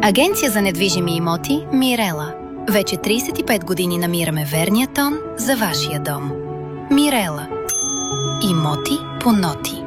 Агенция за недвижими имоти Мирела. Вече 35 години намираме верния тон за вашия дом. Мирела. Имоти по ноти.